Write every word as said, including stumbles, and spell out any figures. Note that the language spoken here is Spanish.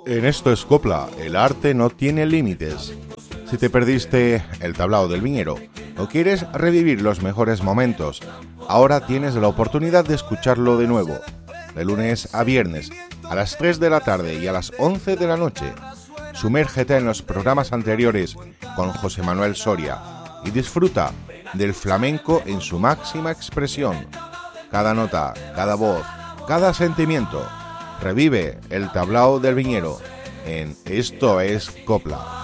En Esto es Copla, el arte no tiene límites. Si te perdiste el tablao del viñero o quieres revivir los mejores momentos, ahora tienes la oportunidad de escucharlo de nuevo. De lunes a viernes, a las tres de la tarde y a las once de la noche. Sumérgete en los programas anteriores con José Manuel Soria y disfruta del flamenco en su máxima expresión. Cada nota, cada voz, cada sentimiento. Revive el tablao del viñero en Esto es Copla.